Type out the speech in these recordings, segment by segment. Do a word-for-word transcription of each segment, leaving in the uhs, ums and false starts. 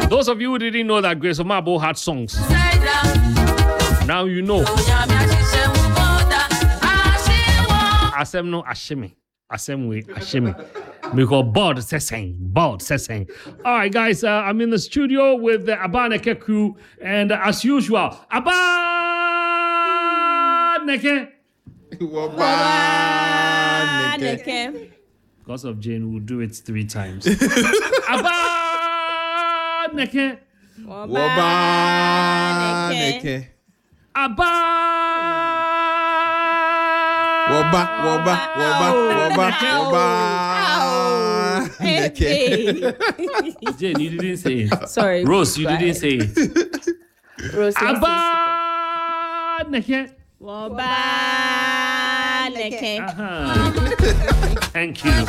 Those of you who didn't know that Grace Omabo had songs, now you know. Asem no ashimi. Asem we ashimi. Because board seseng. Board seseng. All right, guys. Uh, I'm in the studio with the Abaneke crew. And uh, as usual, Abaneke. Abaneke. Because of Jane, we'll do it three times. Abaneke. Abaneke. Abaneke. Woba, woba, woba, woba, woba. Jane, you didn't say it. Sorry. Rose, you didn't say it. Rose. Abaneke. Abaneke. Uh-huh. Thank you.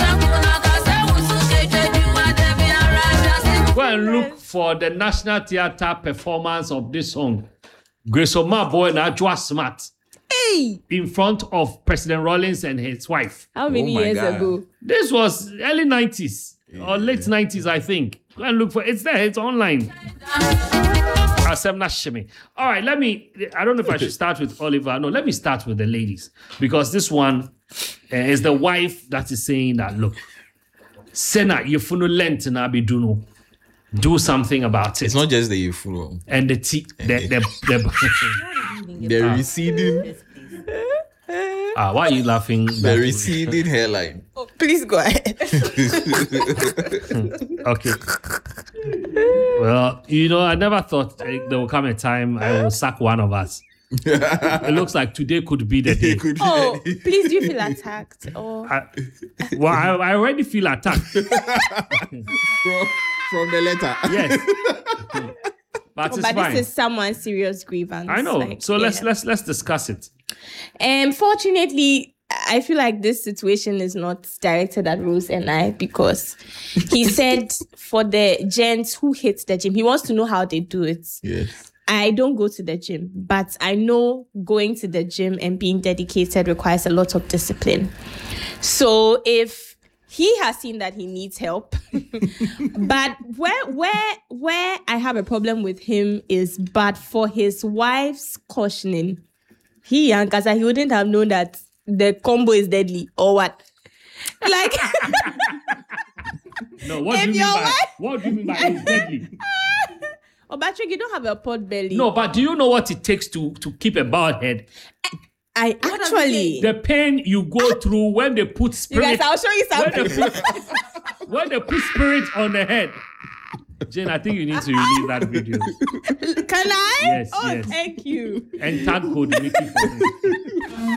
Go and look for the National Theatre performance of this song. Grace Omabo and Ajwa Smart. Hey! In front of President Rawlings and his wife. How many Oh my years God. ago? This was early nineties or late nineties, I think. Go and look for it. It's there. It's online. Asemna Shimi. All right, let me. I don't know if I should start with Oliver. No, let me start with the ladies because this one uh, is the wife that is saying that. Look, Sena, yefunu lent na biduno. Do something about it. It's not just the Ifuro. And the tea, the the, the The receding, ah, why are you laughing? the receding hairline. Oh, please go ahead. Okay. Well, you know, I never thought uh, there will come a time I will sack one of us. It looks like today could be the day. Could be Oh, the- please do you feel attacked? Oh, I, well, I, I already feel attacked. from, from the letter. Yes. But oh, it's but fine. this is someone's serious grievance. I know. like, so let's yeah. let's let's discuss it. Um, fortunately, I feel like this situation is not directed at Rose and I because he said for the gents who hit the gym, he wants to know how they do it. Yes. I don't go to the gym, but I know going to the gym and being dedicated requires a lot of discipline. So if he has seen that he needs help, but where where where I have a problem with him is, but for his wife's cautioning, he and Kasa, he wouldn't have known that the combo is deadly or what. Like, No, what If do you mean your by wife- what do you mean by it's deadly? oh, Patrick, you don't have a pot belly. No, but do you know what it takes to to keep a bald head? I actually. The pain you go through when they put You spirit. guys, I'll show you when something. they put when they put spirit on the head. Jane, I think you need to release that video. Can I? Yes, oh, yes. thank you. And tag code Mickey for me.